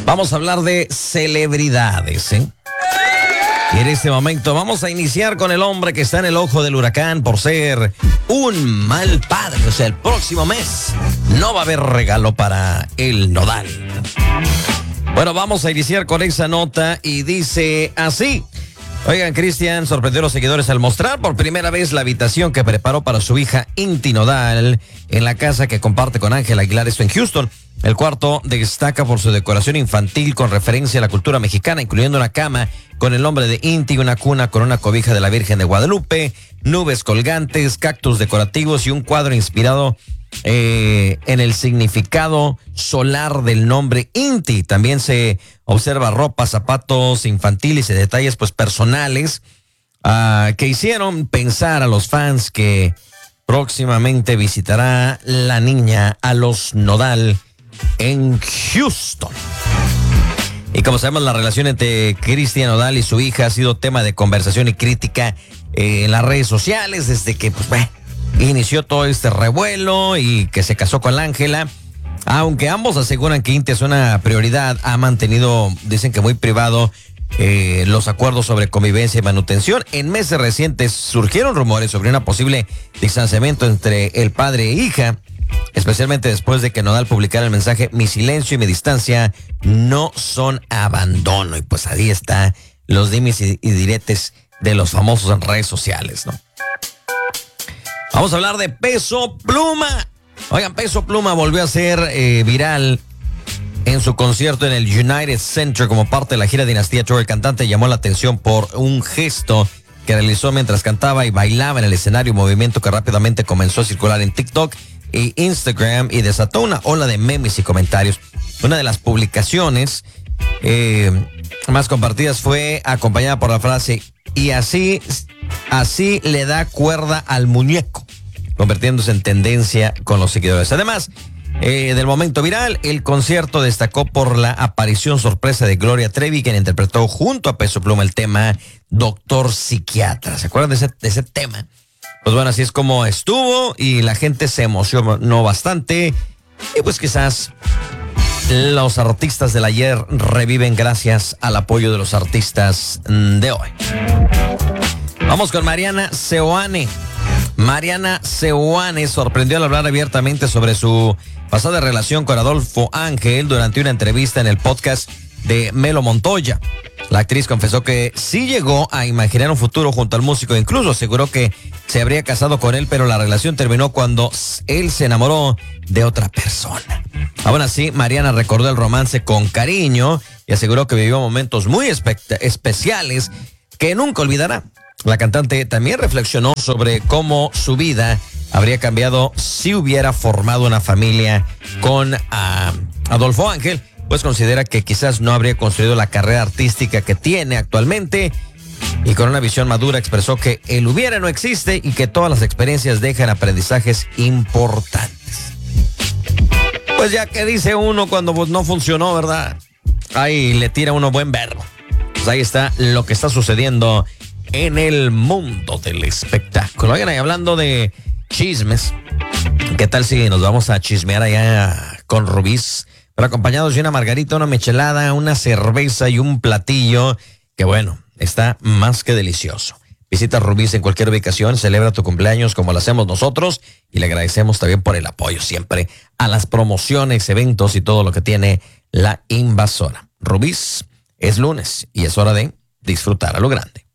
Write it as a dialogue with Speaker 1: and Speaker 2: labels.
Speaker 1: Vamos a hablar de celebridades, ¿eh? Y en este momento vamos a iniciar con el hombre que está en el ojo del huracán por ser un mal padre. O sea, el próximo mes no va a haber regalo para el Nodal. Bueno, vamos a iniciar con esa nota y dice así. Oigan, Cristian sorprendió a los seguidores al mostrar por primera vez la habitación que preparó para su hija Inti Nodal en la casa que comparte con Ángela Aguilar, esto en Houston. El cuarto destaca por su decoración infantil con referencia a la cultura mexicana, incluyendo una cama con el nombre de Inti, una cuna con una cobija de la Virgen de Guadalupe, nubes colgantes, cactus decorativos y un cuadro inspirado en el significado solar del nombre Inti. También se observa ropa, zapatos infantiles y detalles pues personales que hicieron pensar a los fans que próximamente visitará la niña a los Nodal en Houston. Y como sabemos, la relación entre Cristian Nodal y su hija ha sido tema de conversación y crítica en las redes sociales desde que inició todo este revuelo y que se casó con Ángela. Aunque ambos aseguran que Inti es una prioridad, ha mantenido, dicen que muy privado, los acuerdos sobre convivencia y manutención. En meses recientes surgieron rumores sobre un posible distanciamiento entre el padre e hija, especialmente después de que Nodal publicara el mensaje: mi silencio y mi distancia no son abandono. Y pues ahí está los dimes y diretes de los famosos en redes sociales, ¿no? Vamos a hablar de Peso Pluma. Oigan, Peso Pluma volvió a ser viral en su concierto en el United Center como parte de la gira Dinastía Tour. El cantante llamó la atención por un gesto que realizó mientras cantaba y bailaba en el escenario, movimiento que rápidamente comenzó a circular en TikTok e Instagram y desató una ola de memes y comentarios. Una de las publicaciones más compartidas fue acompañada por la frase: y así le da cuerda al muñeco, convirtiéndose en tendencia con los seguidores. Además del momento viral, el concierto destacó por la aparición sorpresa de Gloria Trevi, quien interpretó junto a Peso Pluma el tema Doctor Psiquiatra. ¿Se acuerdan de ese tema? Pues bueno, así es como estuvo y la gente se emocionó bastante. Y pues quizás los artistas del ayer reviven gracias al apoyo de los artistas de hoy. Vamos con Mariana Seoane. Mariana Seoane sorprendió al hablar abiertamente sobre su pasada relación con Adolfo Ángel durante una entrevista en el podcast de Melo Montoya. La actriz confesó que sí llegó a imaginar un futuro junto al músico, incluso aseguró que se habría casado con él, pero la relación terminó cuando él se enamoró de otra persona. Aún así, Mariana recordó el romance con cariño y aseguró que vivió momentos muy especiales que nunca olvidará. La cantante también reflexionó sobre cómo su vida habría cambiado si hubiera formado una familia con Adolfo Ángel, pues considera que quizás no habría construido la carrera artística que tiene actualmente, y con una visión madura expresó que el hubiera no existe y que todas las experiencias dejan aprendizajes importantes. Pues ya que dice uno cuando no funcionó, ¿verdad? Ahí le tira uno buen verbo. Pues ahí está lo que está sucediendo en el mundo del espectáculo. Oigan, ahí hablando de chismes, ¿qué tal si nos vamos a chismear allá con Rubí's? Pero acompañados de una margarita, una michelada, una cerveza y un platillo que, bueno, está más que delicioso. Visita Rubí's en cualquier ubicación, celebra tu cumpleaños como lo hacemos nosotros y le agradecemos también por el apoyo siempre a las promociones, eventos y todo lo que tiene la Invasora. Rubí's, es lunes y es hora de disfrutar a lo grande.